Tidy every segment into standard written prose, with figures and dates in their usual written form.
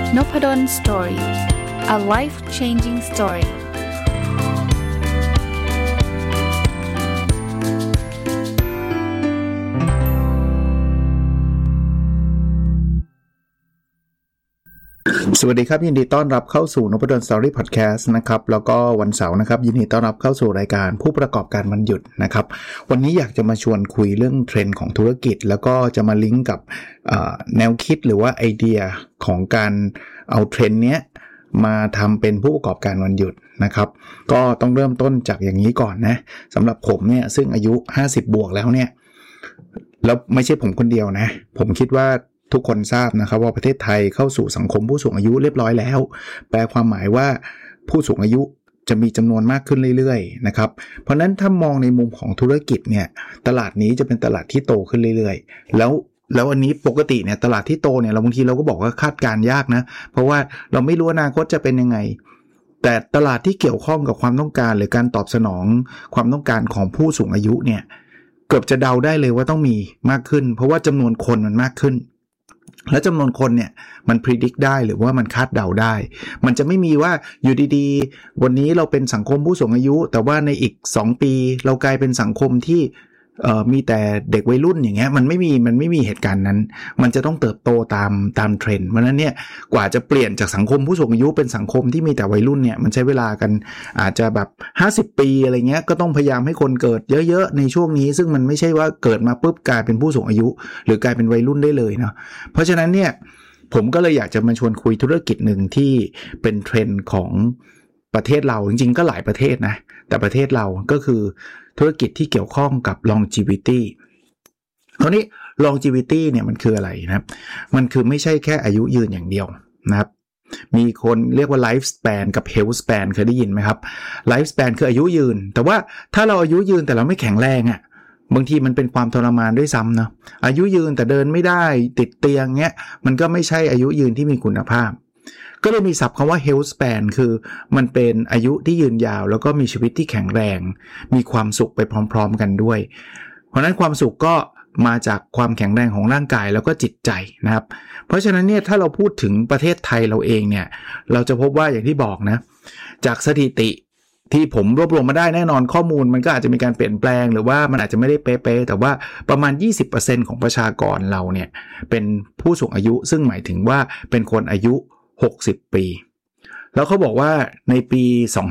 Nopadon Story. A life-changing story. สวัสดีครับยินดีต้อนรับเข้าสู่ Nopadon Story Podcast นะครับแล้วก็วันเสาร์นะครับยินดีต้อนรับเข้าสู่รายการผู้ประกอบการวันหยุดนะครับวันนี้อยากจะมาชวนคุยเรื่องเทรนด์ของธุรกิจแล้วก็จะมาลิงก์กับแนวคิดหรือว่าไอเดียของการเอาเทรนด์เนี้ยมาทำเป็นผู้ประกอบการวันหยุดนะครับก็ต้องเริ่มต้นจากอย่างนี้ก่อนนะสำหรับผมเนี่ยซึ่งอายุ50บวกแล้วเนี่ยแล้วไม่ใช่ผมคนเดียวนะผมคิดว่าทุกคนทราบนะครับว่าประเทศไทยเข้าสู่สังคมผู้สูงอายุเรียบร้อยแล้วแปลความหมายว่าผู้สูงอายุจะมีจำนวนมากขึ้นเรื่อยๆนะครับเพราะนั้นถ้ามองในมุมของธุรกิจเนี่ยตลาดนี้จะเป็นตลาดที่โตขึ้นเรื่อยๆแล้วอันนี้ปกติเนี่ยตลาดที่โตเนี่ยเราบางทีเราก็บอกว่าคาดการณ์ยากนะเพราะว่าเราไม่รู้อนาคตจะเป็นยังไงแต่ตลาดที่เกี่ยวข้องกับความต้องการหรือการตอบสนองความต้องการของผู้สูงอายุเนี่ยเกือบจะเดาได้เลยว่าต้องมีมากขึ้นเพราะว่าจำนวนคนมันมากขึ้นและจำนวนคนเนี่ยมัน predict ได้หรือว่ามันคาดเดาได้มันจะไม่มีว่าอยู่ดีๆวันนี้เราเป็นสังคมผู้สูงอายุแต่ว่าในอีก2ปีเรากลายเป็นสังคมที่มีแต่เด็กวัยรุ่นอย่างเงี้ยมันไม่มีเหตุการณ์นั้นมันจะต้องเติบโตตามเทรนด์เพราะนั้นเนี่ยกว่าจะเปลี่ยนจากสังคมผู้สูงอายุเป็นสังคมที่มีแต่วัยรุ่นเนี่ยมันใช้เวลากันอาจจะแบบ50ปีอะไรเงี้ยก็ต้องพยายามให้คนเกิดเยอะๆในช่วงนี้ซึ่งมันไม่ใช่ว่าเกิดมาปุ๊บกลายเป็นผู้สูงอายุหรือกลายเป็นวัยรุ่นได้เลยเนาะเพราะฉะนั้นเนี่ยผมก็เลยอยากจะมาชวนคุยธุรกิจหนึ่งที่เป็นเทรนด์ของประเทศเราจริงๆก็หลายประเทศนะแต่ประเทศเราก็คือธุรกิจที่เกี่ยวข้องกับ longevity คราวนี้ longevity เนี่ยมันคืออะไรนะครับมันคือไม่ใช่แค่อายุยืนอย่างเดียวนะครับมีคนเรียกว่า life span กับ health span เคยได้ยินไหมครับ life span คืออายุยืนแต่ว่าถ้าเราอายุยืนแต่เราไม่แข็งแรงอ่ะบางทีมันเป็นความทรมานด้วยซ้ำเนาะอายุยืนแต่เดินไม่ได้ติดเตียงเงี้ยมันก็ไม่ใช่อายุยืนที่มีคุณภาพก็เลยมีศัพท์คำว่า health span คือมันเป็นอายุที่ยืนยาวแล้วก็มีชีวิตที่แข็งแรงมีความสุขไปพร้อมๆกันด้วยเพราะนั้นความสุขก็มาจากความแข็งแรงของร่างกายแล้วก็จิตใจนะครับเพราะฉะนั้นเนี่ยถ้าเราพูดถึงประเทศไทยเราเองเนี่ยเราจะพบว่าอย่างที่บอกนะจากสถิติที่ผมรวบรวมมาได้แน่นอนข้อมูลมันก็อาจจะมีการเปลี่ยนแปลงหรือว่ามันอาจจะไม่ได้เป๊ะๆแต่ว่าประมาณ 20% ของประชากรเราเนี่ยเป็นผู้สูงอายุซึ่งหมายถึงว่าเป็นคนอายุ60ปีแล้วเขาบอกว่าในปี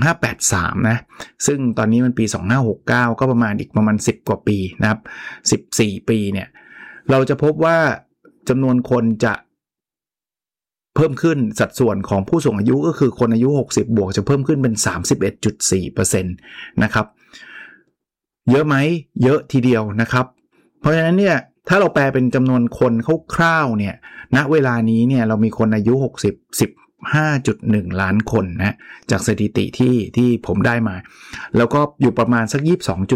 2583นะซึ่งตอนนี้มันปี2569ก็ประมาณอีกประมาณ10กว่าปีนะครับ14ปีเนี่ยเราจะพบว่าจำนวนคนจะเพิ่มขึ้นสัดส่วนของผู้สูงอายุก็คือคนอายุ60บวกจะเพิ่มขึ้นเป็น 31.4% นะครับเยอะไหมเยอะทีเดียวนะครับเพราะฉะนั้นเนี่ยถ้าเราแปลเป็นจำนวนคนคร่าวๆเนี่ยณเวลานี้เนี่ยเรามีคนอายุ15.1 ล้านคนนะจากสถิติที่ผมได้มาแล้วก็อยู่ประมาณสัก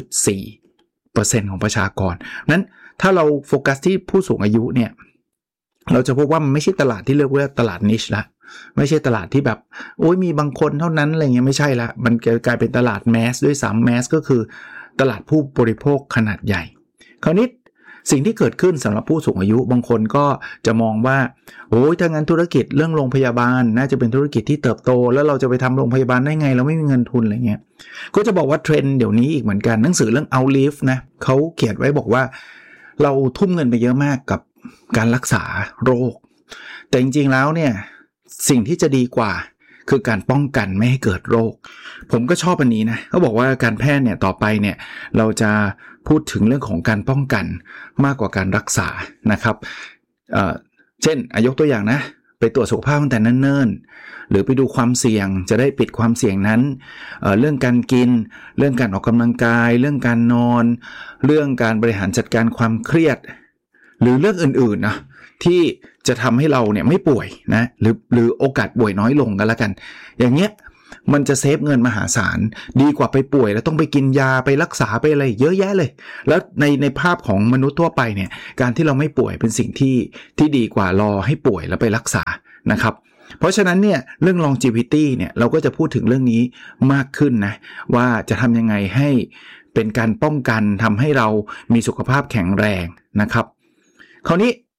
22.4% ของประชากรนั้นถ้าเราโฟกัสที่ผู้สูงอายุเนี่ยเราจะพบว่ามันไม่ใช่ตลาดที่เรียกว่าตลาดนิชละไม่ใช่ตลาดที่แบบโอ้ยมีบางคนเท่านั้นอะไรเงี้ยไม่ใช่ละมันกลายเป็นตลาดแมสด้วยซ้ำแมสก็คือตลาดผู้บริโภคขนาดใหญ่คราวนี้สิ่งที่เกิดขึ้นสำหรับผู้สูงอายุบางคนก็จะมองว่าโอ้ยถ้างั้นธุรกิจเรื่องโรงพยาบาลน่าจะเป็นธุรกิจที่เติบโตแล้วเราจะไปทำโรงพยาบาลได้ไงเราไม่มีเงินทุนอะไรเงี้ยก็จะบอกว่าเทรนด์เดี๋ยวนี้อีกเหมือนกันหนังสือเรื่อง Outlive นะเขาเขียนไว้บอกว่าเราทุ่มเงินไปเยอะมากกับการรักษาโรคแต่จริงๆแล้วเนี่ยสิ่งที่จะดีกว่าคือการป้องกันไม่ให้เกิดโรคผมก็ชอบอันนี้นะเขาบอกว่าการแพทย์เนี่ยต่อไปเนี่ยเราจะพูดถึงเรื่องของการป้องกันมากกว่าการรักษานะครับเช่นยกตัวอย่างนะไปตรวจสุขภาพตั้งแต่เนิ่นๆหรือไปดูความเสี่ยงจะได้ปิดความเสี่ยงนั้นเรื่องการกินเรื่องการออกกำลังกายเรื่องการนอนเรื่องการบริหารจัดการความเครียดหรือเรื่องอื่นๆนะที่จะทำให้เราเนี่ยไม่ป่วยนะหรือโอกาสป่วยน้อยลงกันละกันอย่างเงี้ยมันจะเซฟเงินมหาศาลดีกว่าไปป่วยแล้วต้องไปกินยาไปรักษาไปอะไรเยอะแยะเลยแล้วในภาพของมนุษย์ทั่วไปเนี่ยการที่เราไม่ป่วยเป็นสิ่งที่ดีกว่ารอให้ป่วยแล้วไปรักษานะครับเพราะฉะนั้นเนี่ยเรื่อง longevity เนี่ยเราก็จะพูดถึงเรื่องนี้มากขึ้นนะว่าจะทำยังไงให้เป็นการป้องกันทำให้เรามีสุขภาพแข็งแรงนะครับคราวนี้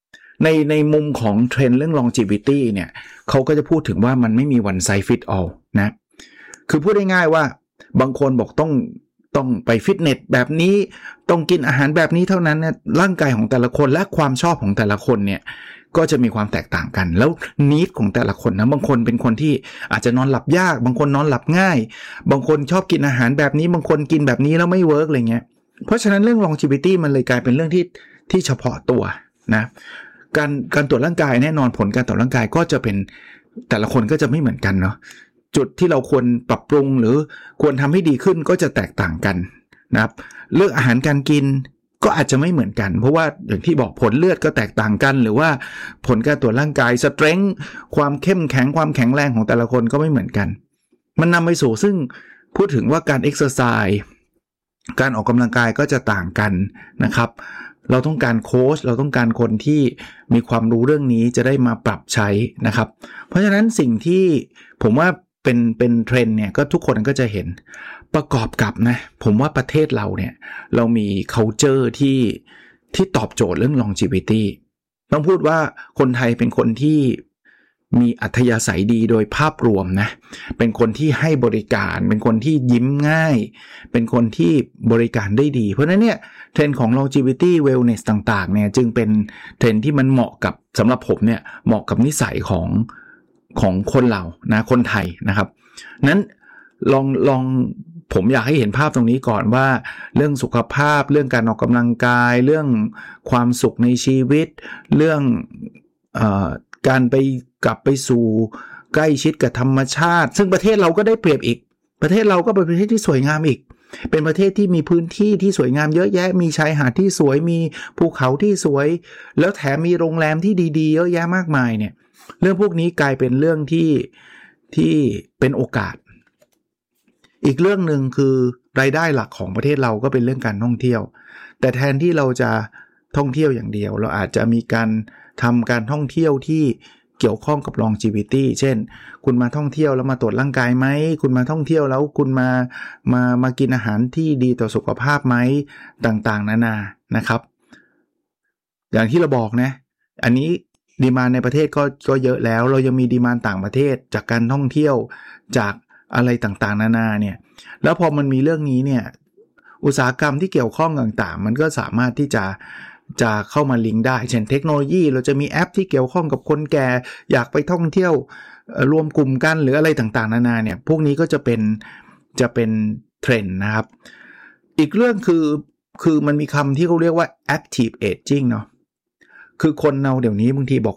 ในมุมของเทรนด์เรื่อง longevity เนี่ยเขาก็จะพูดถึงว่ามันไม่มี one size fit all นะคือพูดง่ายๆว่าบางคนบอกต้องไปฟิตเนสแบบนี้ต้องกินอาหารแบบนี้เท่านั้นเนี่ยร่างกายของแต่ละคนและความชอบของแต่ละคนเนี่ยก็จะมีความแตกต่างกันแล้วนีดของแต่ละคนนะบางคนเป็นคนที่อาจจะนอนหลับยากบางคนนอนหลับง่ายบางคนชอบกินอาหารแบบนี้บางคนกินแบบนี้แล้วไม่เวิร์กอะไรเงี้ยเพราะฉะนั้นเรื่อง longevity มันเลยกลายเป็นเรื่องที่เฉพาะตัวนะการตรวจร่างกายแน่นอนผลการตรวจร่างกายก็จะเป็นแต่ละคนก็จะไม่เหมือนกันเนาะจุดที่เราควรปรับปรุงหรือควรทำให้ดีขึ้นก็จะแตกต่างกันนะครับเลือกอาหารการกินก็อาจจะไม่เหมือนกันเพราะว่าอย่างที่บอกผลเลือดก็แตกต่างกันหรือว่าผลการตรวจร่างกายสเตรนท์ความเข้มแข็งความแข็งแรงของแต่ละคนก็ไม่เหมือนกันมันนำไปสู่ซึ่งพูดถึงว่าการเอ็กซ์ไซส์การออกกำลังกายก็จะต่างกันนะครับเราต้องการโค้ชเราต้องการคนที่มีความรู้เรื่องนี้จะได้มาปรับใช้นะครับเพราะฉะนั้นสิ่งที่ผมว่าเป็นเทรนด์เนี่ยก็ทุกคนก็จะเห็นประกอบกับนะผมว่าประเทศเราเนี่ยเรามี culture ที่ตอบโจทย์เรื่อง longevity ต้องพูดว่าคนไทยเป็นคนที่มีอัธยาศัยดีโดยภาพรวมนะเป็นคนที่ให้บริการเป็นคนที่ยิ้มง่ายเป็นคนที่บริการได้ดีเพราะฉะนั้นเนี่ยเทรนด์ของ longevity wellness ต่างๆเนี่ยจึงเป็นเทรนด์ที่มันเหมาะกับสำหรับผมเนี่ยเหมาะกับนิสัยของคนเรานะคนไทยนะครับนั้นลองผมอยากให้เห็นภาพตรงนี้ก่อนว่าเรื่องสุขภาพเรื่องการออกกำลังกายเรื่องความสุขในชีวิตเรื่องการไปกลับไปสู่ใกล้ชิดกับธรรมชาติซึ่งประเทศเราก็ได้เปรียบอีกประเทศเราก็เป็นประเทศที่สวยงามอีกเป็นประเทศที่มีพื้นที่ที่สวยงามเยอะแยะมีชายหาดที่สวยมีภูเขาที่สวยแล้วแถมมีโรงแรมที่ดีๆเยอะแยะมากมายเนี่ยเรื่องพวกนี้กลายเป็นเรื่องที่เป็นโอกาสอีกเรื่องหนึ่งคือรายได้หลักของประเทศเราก็เป็นเรื่องการท่องเที่ยวแต่แทนที่เราจะท่องเที่ยวอย่างเดียวเราอาจจะมีการทำการท่องเที่ยวที่เกี่ยวข้องกับ longevity เช่นคุณมาท่องเที่ยวแล้วมาตรวจร่างกายไหมคุณมาท่องเที่ยวแล้วคุณมากินอาหารที่ดีต่อสุขภาพไหมต่างๆนานานะครับอย่างที่เราบอกนะอันนี้ดีมานด์ในประเทศก็เยอะแล้วเรายังมีดีมานด์ต่างประเทศจากการท่องเที่ยวจากอะไรต่างๆนานาเนี่ยแล้วพอมันมีเรื่องนี้เนี่ยอุตสาหกรรมที่เกี่ยวข้องต่างๆมันก็สามารถที่จะเข้ามาลิงก์ได้เช่นเทคโนโลยีเราจะมีแอปที่เกี่ยวข้องกับคนแก่อยากไปท่องเที่ยวรวมกลุ่มกันหรืออะไรต่างๆนานาเนี่ยพวกนี้ก็จะเป็นเทรนด์นะครับอีกเรื่องคือมันมีคำที่เขาเรียกว่า active aging เนาะคือคนเราเดี๋ยวนี้บางทีบอก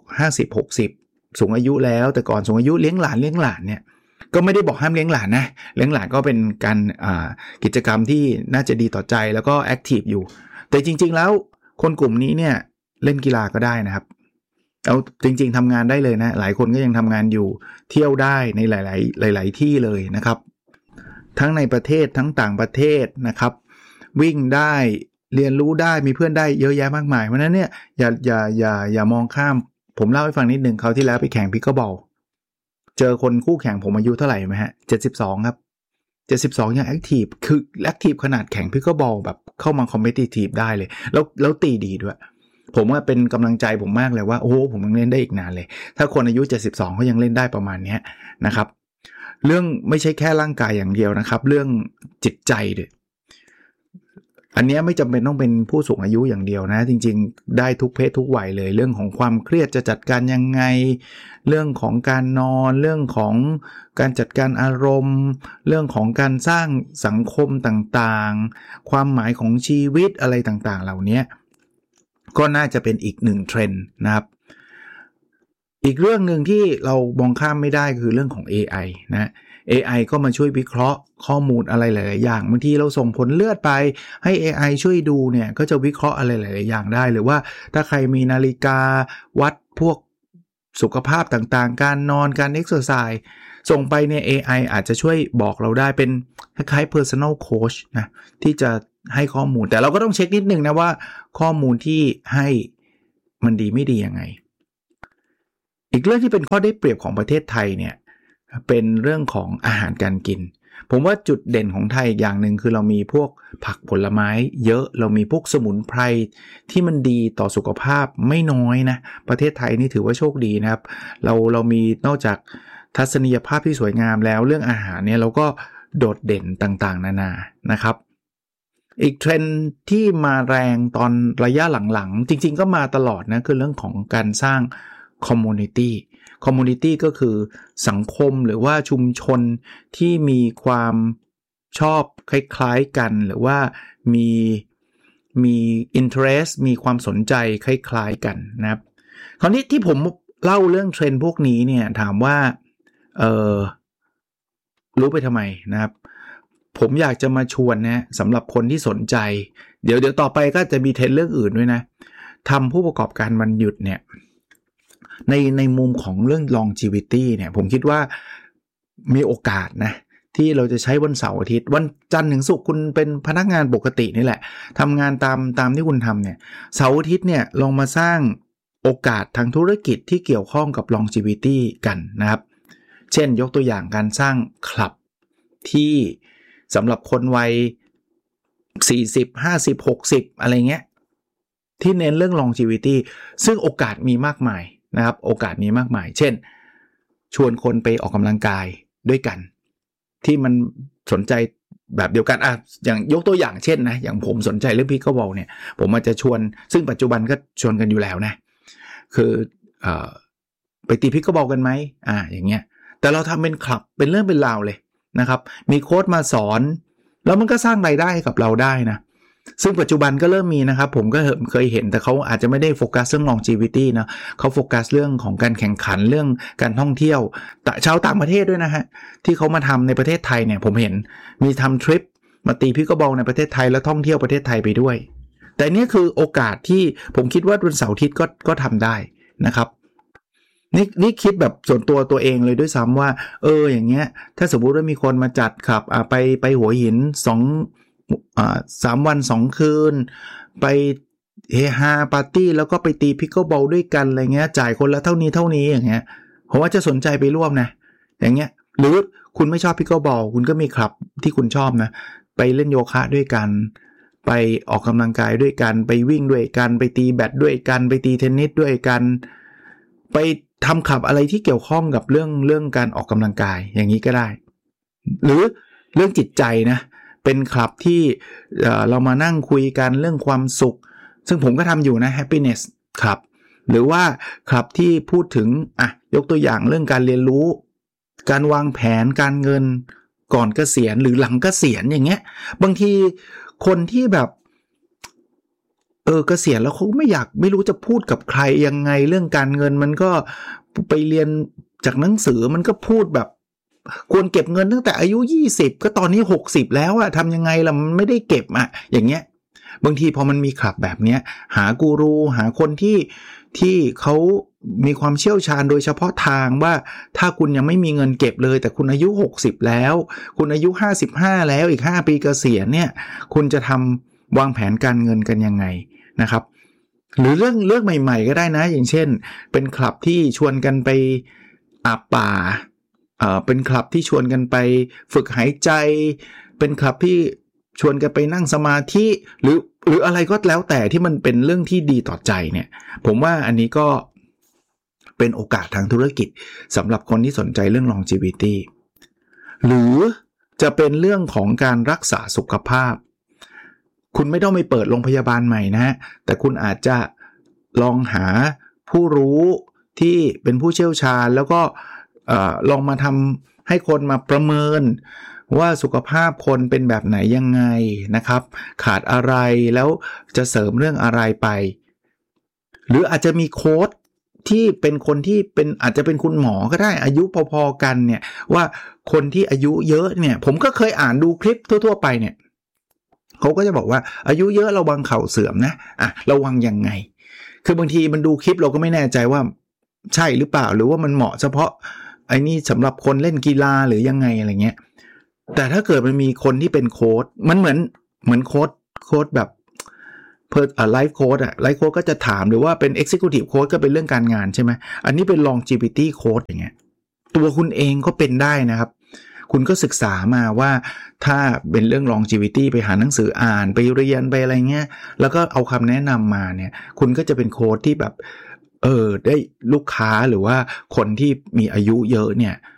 50-60สูงอายุแล้วแต่ก่อนสูงอายุเลี้ยงหลานเนี่ยก็ไม่ได้บอกห้ามเลี้ยงหลานนะเลี้ยงหลานก็เป็นการกิจกรรมที่น่าจะดีต่อใจแล้วก็แอคทีฟอยู่แต่จริงๆแล้วคนกลุ่มนี้เนี่ยเล่นกีฬาก็ได้นะครับเอาจริงๆทำงานได้เลยนะหลายคนก็ยังทำงานอยู่เที่ยวได้ในหลายที่เลยนะครับทั้งในประเทศทั้งต่างประเทศนะครับวิ่งได้เรียนรู้ได้มีเพื่อนได้เยอะแยะมากมายเพราะฉะนั้นเนี่ยอย่ามองข้ามผมเล่าให้ฟังนิดนึงคราวที่แล้วไปแข่งพิกเกิลบอลเจอคนคู่แข่งผมอายุเท่าไหร่ไหมฮะ72ครับ72ยังแอคทีฟคือแอคทีฟขนาดแข่งพิกเกิลบอลแบบเข้ามาคอมเปทิทีฟได้เลยแล้วตีดีด้วยผมว่าเป็นกำลังใจผมมากเลยว่าโอ้ผมยังเล่นได้อีกนานเลยถ้าคนอายุ72เขายังเล่นได้ประมาณนี้นะครับเรื่องไม่ใช่แค่ร่างกายอย่างเดียวนะครับเรื่องจิตใจด้วยอันนี้ไม่จำเป็นต้องเป็นผู้สูงอายุอย่างเดียวนะจริงๆได้ทุกเพศทุกวัยเลยเรื่องของความเครียดจะจัดการยังไงเรื่องของการนอนเรื่องของการจัดการอารมณ์เรื่องของการสร้างสังคมต่างๆความหมายของชีวิตอะไรต่างๆเหล่านี้ก็น่าจะเป็นอีกหนึ่งเทรนด์นะครับอีกเรื่องหนึ่งที่เรามองข้ามไม่ได้คือเรื่องของ AI นะ AI ก็มาช่วยวิเคราะห์ข้อมูลอะไรหลายๆอย่างบางทีเราส่งผลเลือดไปให้ AI ช่วยดูเนี่ยก็จะวิเคราะห์อะไรหลายๆอย่างได้หรือว่าถ้าใครมีนาฬิกาวัดพวกสุขภาพต่างๆการนอนการเอ็กซ์เซอร์ไซส์ส่งไปเนี่ย AI อาจจะช่วยบอกเราได้เป็นคล้ายๆ personal coach นะที่จะให้ข้อมูลแต่เราก็ต้องเช็คนิดนึงนะว่าข้อมูลที่ให้มันดีไม่ดียังไงอีกเรื่องที่เป็นข้อได้เปรียบของประเทศไทยเนี่ยเป็นเรื่องของอาหารการกินผมว่าจุดเด่นของไทยอย่างหนึ่งคือเรามีพวกผักผลไม้เยอะเรามีพวกสมุนไพรที่มันดีต่อสุขภาพไม่น้อยนะประเทศไทยนี่ถือว่าโชคดีนะครับเรามีนอกจากทัศนียภาพที่สวยงามแล้วเรื่องอาหารเนี่ยเราก็โดดเด่นต่างๆนานานะครับอีกเทรนด์ที่มาแรงตอนระยะหลังๆจริงๆก็มาตลอดนะคือเรื่องของการสร้างคอมมูนิตี้ก็คือสังคมหรือว่าชุมชนที่มีความชอบคล้ายๆกันหรือว่ามี interest มีความสนใจคล้ายๆกันนะครับคราวนี้ที่ผมเล่าเรื่องเทรนด์พวกนี้เนี่ยถามว่ารู้ไปทำไมนะครับผมอยากจะมาชวนนะสำหรับคนที่สนใจเดี๋ยวต่อไปก็จะมีเทรนด์เรื่องอื่นด้วยนะทำผู้ประกอบการวันหยุดเนี่ยในมุมของเรื่อง longevity เนี่ยผมคิดว่ามีโอกาสนะที่เราจะใช้วันเสาร์อาทิตย์วันจันทร์ถึงศุกร์คุณเป็นพนักงานปกตินี่แหละทำงานตามที่คุณทำเนี่ยเสาร์อาทิตย์เนี่ยลองมาสร้างโอกาสทางธุรกิจที่เกี่ยวข้องกับ longevity กันนะครับเช่นยกตัวอย่างการสร้างคลับที่สำหรับคนวัย40 50 60อะไรเงี้ยที่เน้นเรื่อง longevity ซึ่งโอกาสมีมากมายนะครับโอกาสมีมากมายเช่นชวนคนไปออกกำลังกายด้วยกันที่มันสนใจแบบเดียวกันอย่างยกตัวอย่างเช่นนะอย่างผมสนใจเรื่องพิกเกิลบอลเนี่ยผมอาจจะชวนซึ่งปัจจุบันก็ชวนกันอยู่แล้วนะคือไปตีพิกเกิลบอลกันไหมอย่างเงี้ยแต่เราทำเป็นคลับเป็นเรื่องเป็นราวเลยนะครับมีโค้ชมาสอนแล้วมันก็สร้างรายได้กับเราได้นะซึ่งปัจจุบันก็เริ่มมีนะครับผมก็เคยเห็นแต่เขาอาจจะไม่ได้โฟกัสเรื่อง longevity นะเขาโฟกัสเรื่องของการแข่งขันเรื่องการท่องเที่ยวแต่ชาวต่างประเทศด้วยนะฮะที่เขามาทำในประเทศไทยเนี่ยผมเห็นมีทำทริปมาตีพิกเกิลบอลในประเทศไทยแล้วท่องเที่ยวประเทศไทยไปด้วยแต่นี่คือโอกาสที่ผมคิดว่าวันเสาร์อาทิตย์ก็ทำได้นะครับนี่คิดแบบส่วนตัวเองเลยด้วยซ้ำว่าอย่างเงี้ยถ้าสมมุติว่ามีคนมาจัดขับไปหัวหิน3 วัน2 คืนไปเฮฮาปาร์ตี้แล้วก็ไปตีพิกเกิลบอลด้วยกันอะไรเงี้ยจ่ายคนละเท่านี้อย่างเงี้ยผมว่าจะสนใจไปร่วมนะอย่างเงี้ยหรือคุณไม่ชอบพิกเกิลบอลคุณก็มีคลับที่คุณชอบนะไปเล่นโยคะด้วยกันไปออกกำลังกายด้วยกันไปวิ่งด้วยกันไปตีแบดด้วยกันไปตีเทนนิสด้วยกันไปทำคลับอะไรที่เกี่ยวข้องกับเรื่องการออกกำลังกายอย่างนี้ก็ได้หรือเรื่องจิตใจนะเป็นคลับที่เรามานั่งคุยกันเรื่องความสุขซึ่งผมก็ทำอยู่นะ happiness ครับหรือว่าคลับที่พูดถึงยกตัวอย่างเรื่องการเรียนรู้การวางแผนการเงินก่อนเกษียณหรือหลังเกษียณอย่างเงี้ยบางทีคนที่แบบเกษียณแล้วเขาไม่รู้จะพูดกับใครยังไงเรื่องการเงินมันก็ไปเรียนจากหนังสือมันก็พูดแบบควรเก็บเงินตั้งแต่อายุ20ก็ตอนนี้60แล้วทำยังไงล่ะมันไม่ได้เก็บอย่างเงี้ยบางทีพอมันมีคลับแบบเนี้ยหากูรูหาคนที่เขามีความเชี่ยวชาญโดยเฉพาะทางว่าถ้าคุณยังไม่มีเงินเก็บเลยแต่คุณอายุ60แล้วคุณอายุ55แล้วอีก5 ปีเกษียณเนี่ยคุณจะวางแผนการเงินกันยังไงนะครับหรือเรื่องใหม่ๆก็ได้นะอย่างเช่นเป็นคลับที่ชวนกันไปอาบป่าเป็นคลับที่ชวนกันไปฝึกหายใจเป็นคลับที่ชวนกันไปนั่งสมาธิหรืออะไรก็แล้วแต่ที่มันเป็นเรื่องที่ดีต่อใจเนี่ยผมว่าอันนี้ก็เป็นโอกาสทางธุรกิจสำหรับคนที่สนใจเรื่อง longevity หรือจะเป็นเรื่องของการรักษาสุขภาพคุณไม่ต้องไปเปิดโรงพยาบาลใหม่นะแต่คุณอาจจะลองหาผู้รู้ที่เป็นผู้เชี่ยวชาญแล้วก็ลองมาทำให้คนมาประเมินว่าสุขภาพคนเป็นแบบไหนยังไงนะครับขาดอะไรแล้วจะเสริมเรื่องอะไรไปหรืออาจจะมีโค้ชที่เป็นคนที่เป็นอาจจะเป็นคุณหมอก็ได้อายุพอๆกันเนี่ยว่าคนที่อายุเยอะเนี่ยผมก็เคยอ่านดูคลิปทั่วๆไปเนี่ยเขาก็จะบอกว่าอายุเยอะระวังเข่าเสื่อมนะระวังยังไงคือบางทีมันดูคลิปเราก็ไม่แน่ใจว่าใช่หรือเปล่าหรือว่ามันเหมาะเฉพาะไอ้นี่สำหรับคนเล่นกีฬาหรือยังไงอะไรเงี้ยแต่ถ้าเกิดมันมีคนที่เป็นโค้ชมันเหมือนโค้ชแบบไลฟ์โค้ชไลฟ์โค้ชก็จะถามหรือว่าเป็น executive coach ก็เป็นเรื่องการงานใช่ไหมอันนี้เป็น longevity coach อย่างเงี้ยตัวคุณเองก็เป็นได้นะครับคุณก็ศึกษามาว่าถ้าเป็นเรื่อง longevity ไปหาหนังสืออ่านไปเรียนไปอะไรเงี้ยแล้วก็เอาคำแนะนำมาเนี่ยคุณก็จะเป็นโค้ชที่แบบได้ลูกค้าหรือว่าคนที่มีอายุเยอะเนี่ย